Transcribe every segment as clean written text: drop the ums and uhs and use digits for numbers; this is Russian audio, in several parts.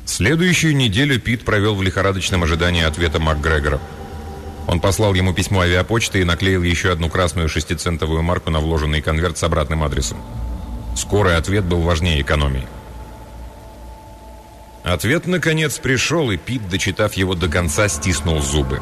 Следующую неделю Пит провел в лихорадочном ожидании ответа МакГрегора. Он послал ему письмо авиапочты и наклеил еще одну красную 6-центовую марку на вложенный конверт с обратным адресом. Скорый ответ был важнее экономии. Ответ, наконец, пришел, и Пит, дочитав его до конца, стиснул зубы.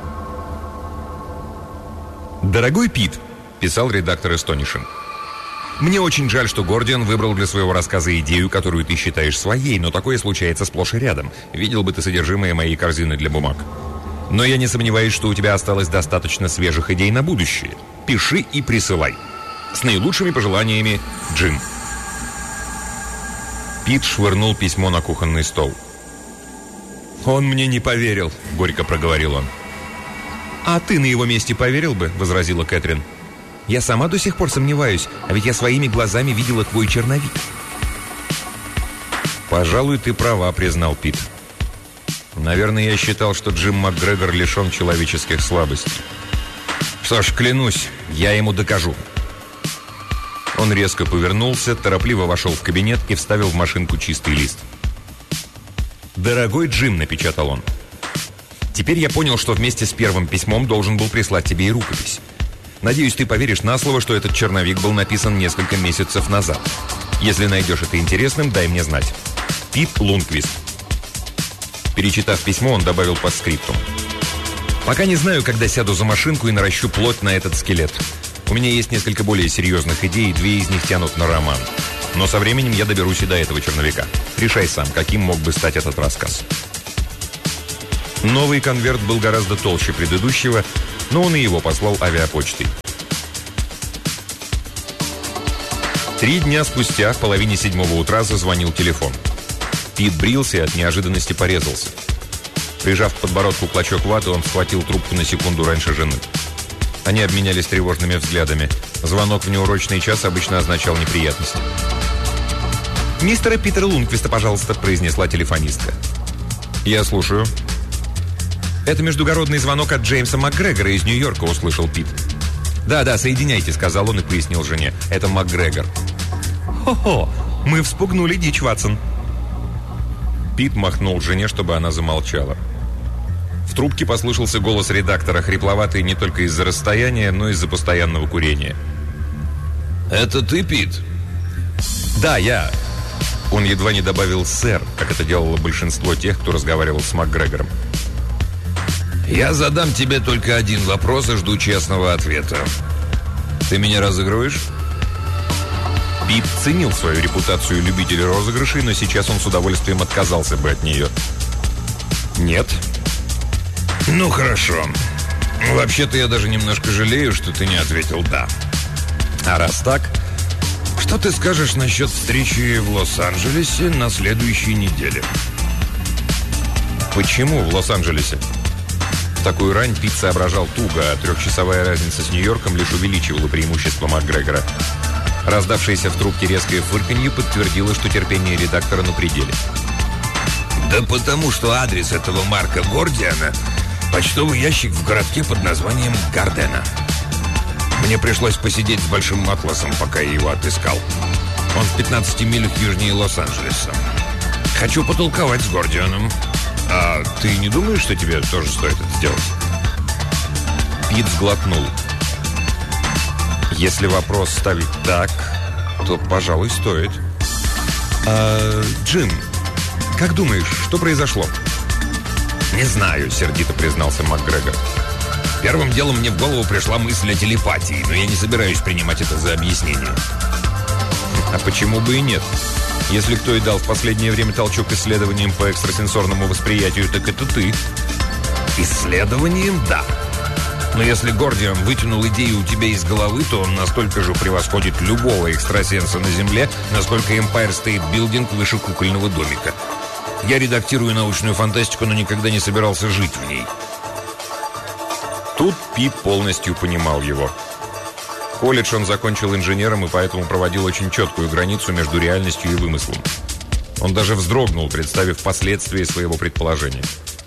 «Дорогой Пит», – писал редактор Эстонишин, – «мне очень жаль, что Гордиан выбрал для своего рассказа идею, которую ты считаешь своей, но такое случается сплошь и рядом. Видел бы ты содержимое моей корзины для бумаг. Но я не сомневаюсь, что у тебя осталось достаточно свежих идей на будущее. Пиши и присылай. С наилучшими пожеланиями, Джим». Пит швырнул письмо на кухонный стол. «Он мне не поверил», — горько проговорил он. «А ты на его месте поверил бы?» — возразила Кэтрин. «Я сама до сих пор сомневаюсь, а ведь я своими глазами видела твой черновик». «Пожалуй, ты права», — признал Пит. «Наверное, я считал, что Джим МакГрегор лишен человеческих слабостей. Что ж, клянусь, я ему докажу». Он резко повернулся, торопливо вошел в кабинет и вставил в машинку чистый лист. «Дорогой Джим», — напечатал он, — «теперь я понял, что вместе с первым письмом должен был прислать тебе и рукопись. Надеюсь, ты поверишь на слово, что этот черновик был написан несколько месяцев назад. Если найдешь это интересным, дай мне знать. Пит Лунквист». Перечитав письмо, он добавил постскриптум: «Пока не знаю, когда сяду за машинку и наращу плоть на этот скелет. У меня есть несколько более серьезных идей, и 2 из них тянут на роман. Но со временем я доберусь и до этого черновика. Решай сам, каким мог бы стать этот рассказ». Новый конверт был гораздо толще предыдущего, но он и его послал авиапочтой. 3 дня спустя, в половине 7 утра, зазвонил телефон. Пит брился и от неожиданности порезался. Прижав к подбородку клочок ваты, он схватил трубку на секунду раньше жены. Они обменялись тревожными взглядами. Звонок в неурочный час обычно означал неприятности. «Мистера Питера Лунквиста, пожалуйста», — произнесла телефонистка. «Я слушаю». «Это междугородный звонок от Джеймса МакГрегора из Нью-Йорка», — услышал Пит. «Да, соединяйте», — сказал он и пояснил жене. «Это МакГрегор». «Хо-хо, мы вспугнули дичь, Ватсон». Пит махнул жене, чтобы она замолчала. В трубке послышался голос редактора, хрипловатый не только из-за расстояния, но и из-за постоянного курения. «Это ты, Пит?» «Да, я». Он едва не добавил «сэр», как это делало большинство тех, кто разговаривал с МакГрегором. «Я задам тебе только один вопрос и жду честного ответа. Ты меня разыгрываешь?» Пит ценил свою репутацию любителя розыгрышей, но сейчас он с удовольствием отказался бы от нее. «Нет». «Ну, хорошо. Вообще-то я даже немножко жалею, что ты не ответил «да». А раз так, что ты скажешь насчет встречи в Лос-Анджелесе на следующей неделе?» «Почему в Лос-Анджелесе?» В такую рань Пит соображал туго, а 3-часовая разница с Нью-Йорком лишь увеличивала преимущество МакГрегора. Раздавшееся в трубке резкое фырканье подтвердило, что терпение редактора на пределе. «Да потому что адрес этого Марка Гордиана — почтовый ящик в городке под названием Гардена. Мне пришлось посидеть с большим атласом, пока я его отыскал. Он в 15 милях южнее Лос-Анджелеса. Хочу потолковать с Гордианом. А ты не думаешь, что тебе тоже стоит это сделать?» Пит сглотнул. «Если вопрос ставить так, то, пожалуй, стоит». «Джим, как думаешь, что произошло?» «Не знаю», — сердито признался МакГрегор. «Первым делом мне в голову пришла мысль о телепатии, но я не собираюсь принимать это за объяснение». «А почему бы и нет? Если кто и дал в последнее время толчок исследованиям по экстрасенсорному восприятию, так это ты». «Исследованием, да. Но если Гордиан вытянул идею у тебя из головы, то он настолько же превосходит любого экстрасенса на Земле, насколько Empire State Building выше кукольного домика. Я редактирую научную фантастику, но никогда не собирался жить в ней». Тут Пит полностью понимал его. Колледж он закончил инженером и поэтому проводил очень четкую границу между реальностью и вымыслом. Он даже вздрогнул, представив последствия своего предположения.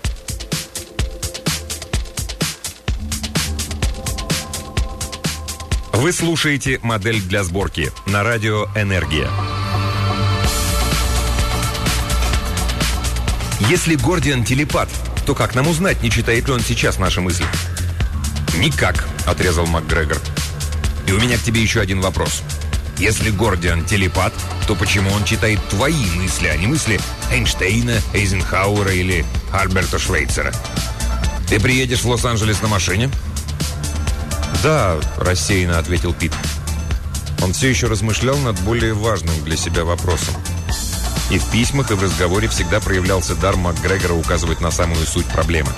Вы слушаете «Модель для сборки» на радио «Энергия». Если Гордиан телепат, то как нам узнать, не читает ли он сейчас наши мысли? «Никак», — отрезал МакГрегор. «И у меня к тебе еще один вопрос. Если Гордиан телепат, то почему он читает твои мысли, а не мысли Эйнштейна, Эйзенхауэра или Альберта Швейцера? Ты приедешь в Лос-Анджелес на машине?» «Да», — рассеянно ответил Пит. Он все еще размышлял над более важным для себя вопросом. И в письмах, и в разговоре всегда проявлялся дар МакГрегора указывать на самую суть проблемы.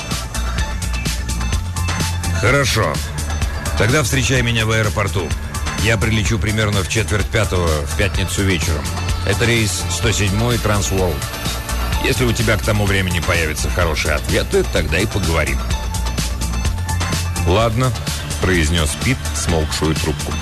«Хорошо. Тогда встречай меня в аэропорту. Я прилечу примерно в 4:45 в пятницу вечером. Это рейс 107 Трансворлд. Если у тебя к тому времени появятся хорошие ответы, тогда и поговорим». «Ладно», — произнес Пит смолкшую трубку.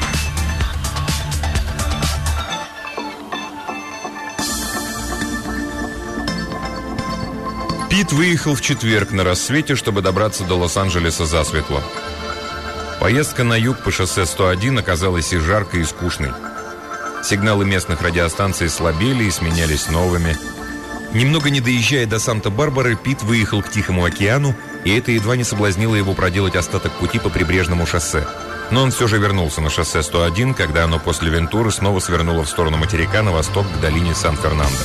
Пит выехал в четверг на рассвете, чтобы добраться до Лос-Анджелеса засветло. Поездка на юг по шоссе 101 оказалась и жаркой, и скучной. Сигналы местных радиостанций слабели и сменялись новыми. Немного не доезжая до Санта-Барбары, Пит выехал к Тихому океану, и это едва не соблазнило его проделать остаток пути по прибрежному шоссе. Но он все же вернулся на шоссе 101, когда оно после Вентуры снова свернуло в сторону материка на восток к долине Сан-Фернандо.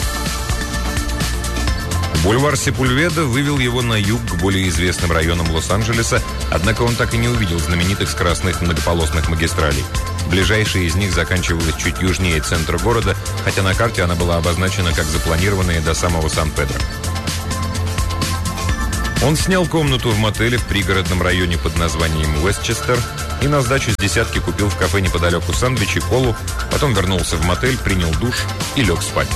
Бульвар Сепульведа вывел его на юг к более известным районам Лос-Анджелеса, однако он так и не увидел знаменитых скоростных многополосных магистралей. Ближайшая из них заканчивалась чуть южнее центра города, хотя на карте она была обозначена как запланированная до самого Сан-Педро. Он снял комнату в мотеле в пригородном районе под названием Уэстчестер и на сдачу с десятки купил в кафе неподалеку сэндвич и колу, потом вернулся в мотель, принял душ и лег спать.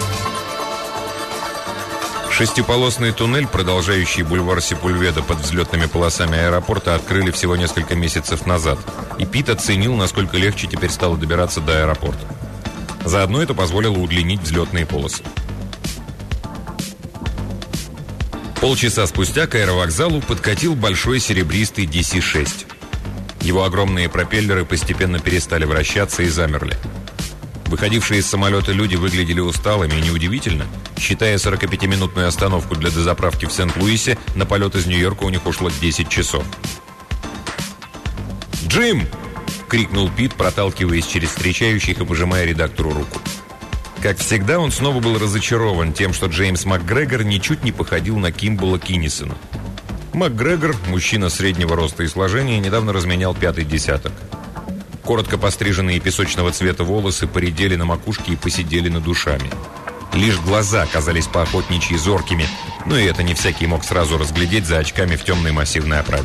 Шестиполосный туннель, продолжающий бульвар Сепульведа под взлетными полосами аэропорта, открыли всего несколько месяцев назад, и Пит оценил, насколько легче теперь стало добираться до аэропорта. Заодно это позволило удлинить взлетные полосы. Полчаса спустя к аэровокзалу подкатил большой серебристый DC-6. Его огромные пропеллеры постепенно перестали вращаться и замерли. Выходившие из самолета люди выглядели усталыми, и неудивительно. Считая 45-минутную остановку для дозаправки в Сент-Луисе, на полет из Нью-Йорка у них ушло 10 часов. «Джим!» — крикнул Пит, проталкиваясь через встречающих и пожимая редактору руку. Как всегда, он снова был разочарован тем, что Джеймс МакГрегор ничуть не походил на Кимбола Киннисона. МакГрегор, мужчина среднего роста и сложения, недавно разменял 5-й десяток. Коротко постриженные песочного цвета волосы поредели на макушке и посидели над ушами. Лишь глаза казались поохотничьи зоркими, но и это не всякий мог сразу разглядеть за очками в темной массивной оправе.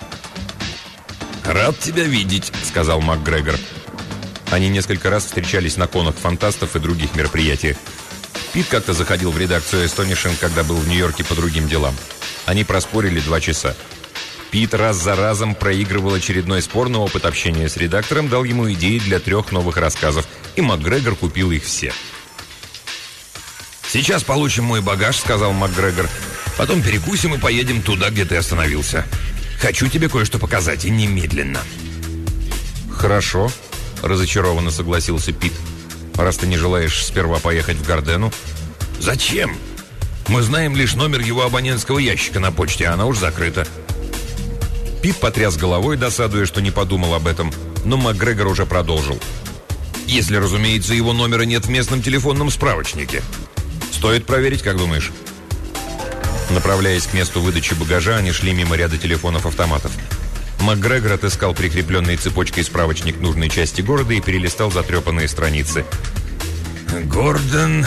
«Рад тебя видеть», — сказал МакГрегор. Они несколько раз встречались на конах фантастов и других мероприятиях. Пит как-то заходил в редакцию Astonishing, когда был в Нью-Йорке по другим делам. Они проспорили 2 часа. Пит раз за разом проигрывал очередной спор, но опыт общения с редактором дал ему идеи для 3 новых рассказов, и МакГрегор купил их все. «Сейчас получим мой багаж», — сказал МакГрегор. «Потом перекусим и поедем туда, где ты остановился. Хочу тебе кое-что показать, и немедленно». «Хорошо», — разочарованно согласился Пит. «Раз ты не желаешь сперва поехать в Гардену». «Зачем? Мы знаем лишь номер его абонентского ящика на почте, а она уж закрыта». Пит потряс головой, досадуя, что не подумал об этом, но МакГрегор уже продолжил. «Если, разумеется, его номера нет в местном телефонном справочнике. Стоит проверить, как думаешь?» Направляясь к месту выдачи багажа, они шли мимо ряда телефонов-автоматов. МакГрегор отыскал прикрепленной цепочкой справочник нужной части города и перелистал затрепанные страницы. «Гордон,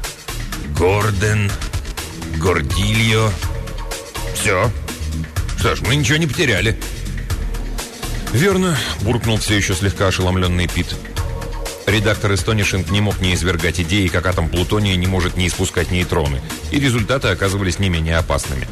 Гордильо. Все. Что ж, мы ничего не потеряли». «Верно», — буркнул все еще слегка ошеломленный Пит. Редактор Astonishing не мог не извергать идеи, как атом плутония не может не испускать нейтроны, и результаты оказывались не менее опасными.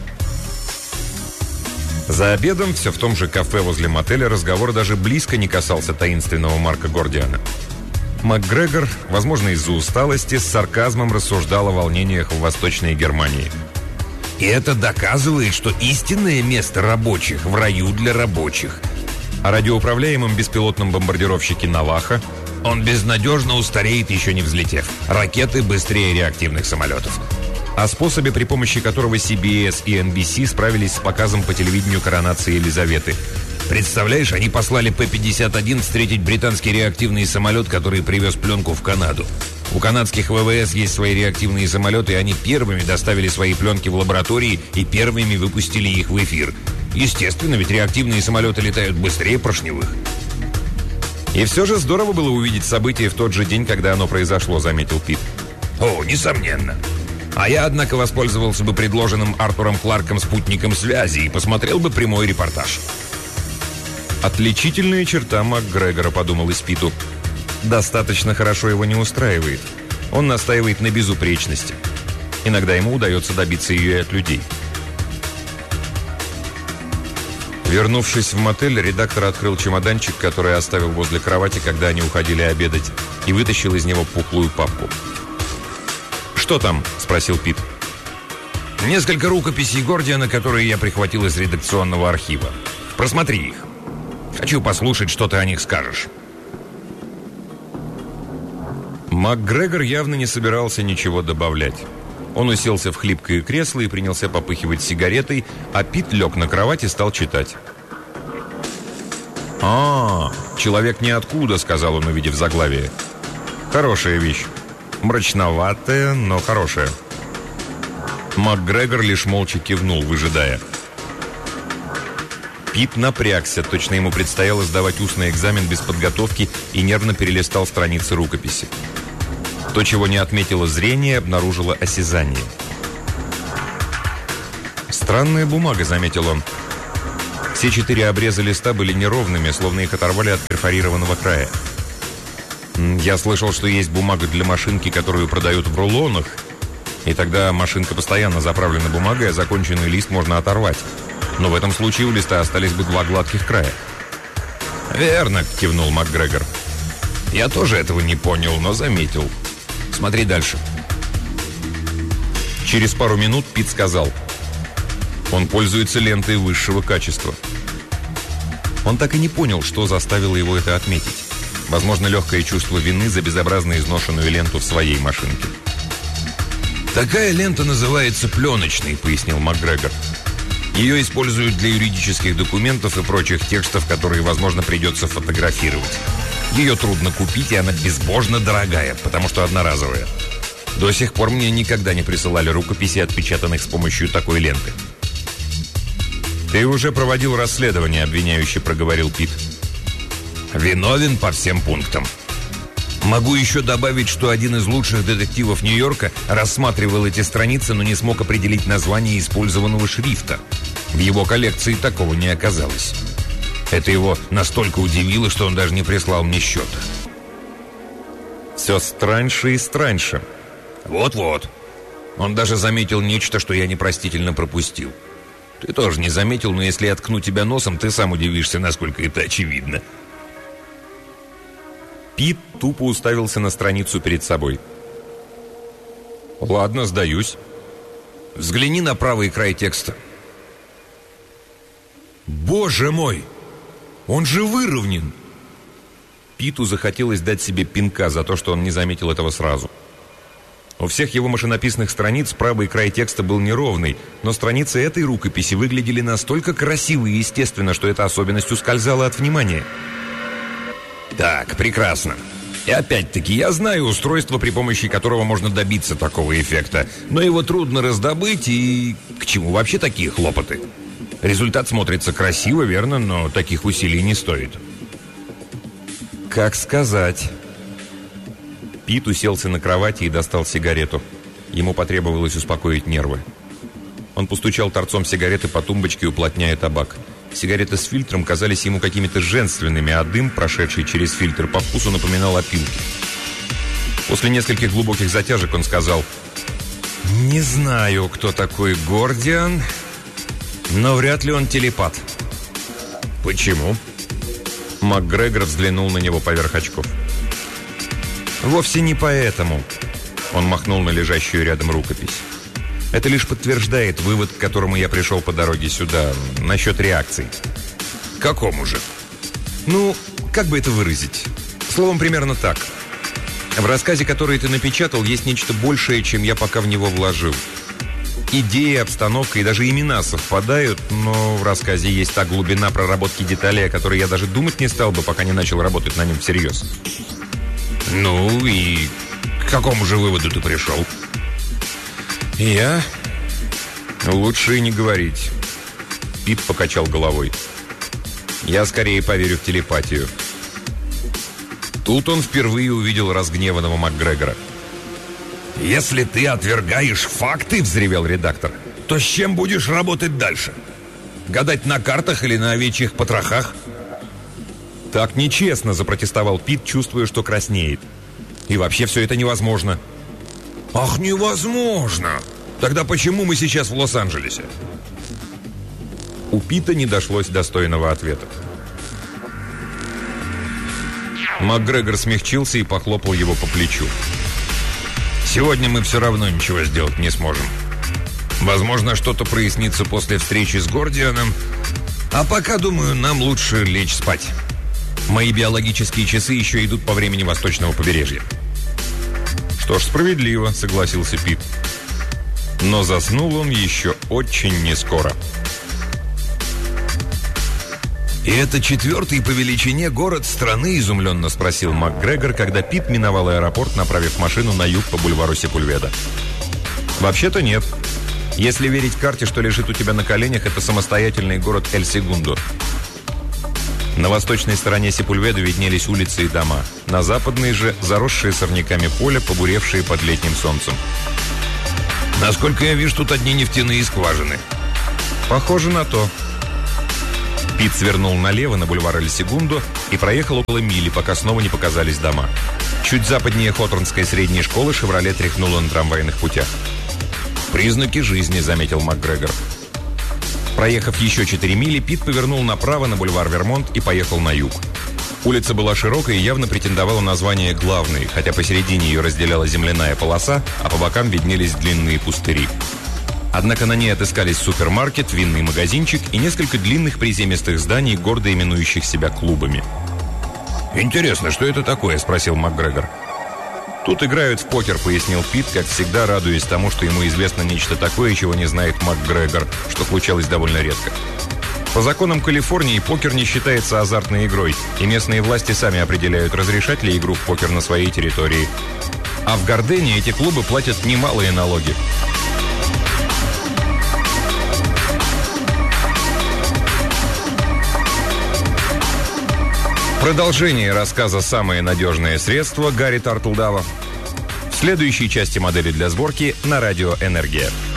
За обедом, все в том же кафе возле мотеля, разговор даже близко не касался таинственного Марка Гордиана. МакГрегор, возможно, из-за усталости, с сарказмом рассуждал о волнениях в Восточной Германии. «И это доказывает, что истинное место рабочих в раю для рабочих». О радиоуправляемом беспилотном бомбардировщике «Наваха». «Он безнадежно устареет, еще не взлетев. Ракеты быстрее реактивных самолетов». о способе, при помощи которого CBS и NBC справились с показом по телевидению коронации Елизаветы. Представляешь, они послали П-51 встретить британский реактивный самолет, который привез пленку в Канаду. У канадских ВВС есть свои реактивные самолеты, и они первыми доставили свои пленки в лаборатории и первыми выпустили их в эфир. Естественно, ведь реактивные самолеты летают быстрее поршневых. И все же здорово было увидеть событие в тот же день, когда оно произошло, заметил Пит. О, несомненно. А я, однако, воспользовался бы предложенным Артуром Кларком спутником связи и посмотрел бы прямой репортаж. Отличительная черта МакГрегора, подумал Питу. Достаточно хорошо его не устраивает. Он настаивает на безупречности. Иногда ему удается добиться ее и от людей. Вернувшись в мотель, редактор открыл чемоданчик, который оставил возле кровати, когда они уходили обедать, и вытащил из него пухлую папку. «Что там?» – спросил Пит. «Несколько рукописей Гордиана, которые я прихватил из редакционного архива. Просмотри их. Хочу послушать, что ты о них скажешь». МакГрегор явно не собирался ничего добавлять. Он уселся в хлипкое кресло и принялся попыхивать сигаретой, а Пит лег на кровать и стал читать. «Человек ниоткуда», — сказал он, увидев заглавие. «Хорошая вещь. Мрачноватая, но хорошая». МакГрегор лишь молча кивнул, выжидая. Пит напрягся, точно ему предстояло сдавать устный экзамен без подготовки, и нервно перелистал страницы рукописи. То, чего не отметило зрение, обнаружило осязание. «Странная бумага», — заметил он. Все 4 обреза листа были неровными, словно их оторвали от перфорированного края. «Я слышал, что есть бумага для машинки, которую продают в рулонах, и тогда машинка постоянно заправлена бумагой, а законченный лист можно оторвать. Но в этом случае у листа остались бы 2 гладких края». «Верно», — кивнул МакГрегор. «Я тоже этого не понял, но заметил. Смотри дальше». Через пару минут Пит сказал: «Он пользуется лентой высшего качества». Он так и не понял, что заставило его это отметить. Возможно, легкое чувство вины за безобразно изношенную ленту в своей машинке. «Такая лента называется пленочной», — пояснил МакГрегор. «Ее используют для юридических документов и прочих текстов, которые, возможно, придется фотографировать. Ее трудно купить, и она безбожно дорогая, потому что одноразовая. До сих пор мне никогда не присылали рукописи, отпечатанных с помощью такой ленты». «Ты уже проводил расследование», — обвиняюще проговорил Пит. «Виновен по всем пунктам. Могу еще добавить, что один из лучших детективов Нью-Йорка рассматривал эти страницы, но не смог определить название использованного шрифта. В его коллекции такого не оказалось. Это его настолько удивило, что он даже не прислал мне счет». «Все страньше и страньше». «Вот-вот. Он даже заметил нечто, что я непростительно пропустил. Ты тоже не заметил, но если я ткну тебя носом, ты сам удивишься, насколько это очевидно». Пит тупо уставился на страницу перед собой. «Ладно, сдаюсь». «Взгляни на правый край текста». «Боже мой! Он же выровнен!» Питу захотелось дать себе пинка за то, что он не заметил этого сразу. У всех его машинописных страниц правый край текста был неровный, но страницы этой рукописи выглядели настолько красиво и естественно, что эта особенность ускользала от внимания. «Так, прекрасно. И опять-таки, я знаю устройство, при помощи которого можно добиться такого эффекта, но его трудно раздобыть, и к чему вообще такие хлопоты? Результат смотрится красиво, верно, но таких усилий не стоит». «Как сказать?» Пит уселся на кровати и достал сигарету. Ему потребовалось успокоить нервы. Он постучал торцом сигареты по тумбочке, уплотняя табак. Сигареты с фильтром казались ему какими-то женственными, а дым, прошедший через фильтр, по вкусу напоминал опилки. После нескольких глубоких затяжек он сказал: «Не знаю, кто такой Гордиан, но вряд ли он телепат». «Почему?» МакГрегор взглянул на него поверх очков. «Вовсе не поэтому», — он махнул на лежащую рядом рукопись. «Это лишь подтверждает вывод, к которому я пришел по дороге сюда, насчет реакций». «Какому же?» «Ну, как бы это выразить? Словом, примерно так. В рассказе, который ты напечатал, есть нечто большее, чем я пока в него вложил. Идеи, обстановка и даже имена совпадают, но в рассказе есть та глубина проработки деталей, о которой я даже думать не стал бы, пока не начал работать на нем всерьез. Ну и к какому же выводу ты пришел? Я? Лучше и не говорить. Пит покачал головой. Я скорее поверю в телепатию. Тут он впервые увидел разгневанного МакГрегора. «Если ты отвергаешь факты, — взревел редактор, — то с чем будешь работать дальше? Гадать на картах или на овечьих потрохах?» «Так нечестно!» — запротестовал Пит, чувствуя, что краснеет. «И вообще все это невозможно!» «Ах, невозможно! Тогда почему мы сейчас в Лос-Анджелесе?» У Пита не дошлось достойного ответа. МакГрегор смягчился и похлопал его по плечу. «Сегодня мы все равно ничего сделать не сможем. Возможно, что-то прояснится после встречи с Гордианом. А пока, думаю, нам лучше лечь спать. Мои биологические часы еще идут по времени восточного побережья». «Что ж, справедливо», — согласился Пит. Но заснул он еще очень нескоро. «И это 4-й по величине город страны?» — изумленно спросил МакГрегор, когда Пит миновал аэропорт, направив машину на юг по бульвару Сепульведа. «Вообще-то нет. Если верить карте, что лежит у тебя на коленях, это самостоятельный город Эль-Сегундо. На восточной стороне Сепульведа виднелись улицы и дома. На западной же заросшие сорняками поля, побуревшие под летним солнцем. «Насколько я вижу, тут одни нефтяные скважины». «Похоже на то». Пит свернул налево на бульвар Эль-Сегундо и проехал около мили, пока снова не показались дома. Чуть западнее Хоторнской средней школы «Шевроле» тряхнуло на трамвайных путях. «Признаки жизни», — заметил МакГрегор. Проехав еще 4 мили, Пит повернул направо на бульвар Вермонт и поехал на юг. Улица была широкой и явно претендовала на звание главной, хотя посередине ее разделяла земляная полоса, а по бокам виднелись длинные пустыри. Однако на ней отыскались супермаркет, винный магазинчик и несколько длинных приземистых зданий, гордо именующих себя клубами. «Интересно, что это такое?» — спросил МакГрегор. «Тут играют в покер», — пояснил Пит, как всегда радуясь тому, что ему известно нечто такое, чего не знает МакГрегор, что случалось довольно редко. По законам Калифорнии покер не считается азартной игрой, и местные власти сами определяют, разрешать ли игру в покер на своей территории. А в Гардене эти клубы платят немалые налоги. Продолжение рассказа «Самое надежное средство» Гарри Тартлдава в следующей части «Модели для сборки» на радио «Энергия».